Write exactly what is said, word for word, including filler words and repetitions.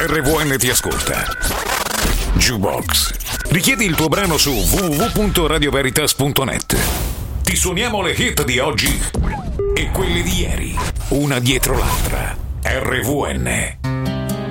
R V N ti ascolta. Jukebox. Richiedi il tuo brano su w w w punto radio veritas punto net. Ti suoniamo le hit di oggi e quelle di ieri, una dietro l'altra. R V N.